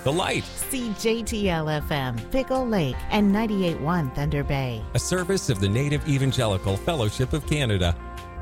The Light. See JTL-FM, Pickle Lake, and 98.1 Thunder Bay. A service of the Native Evangelical Fellowship of Canada.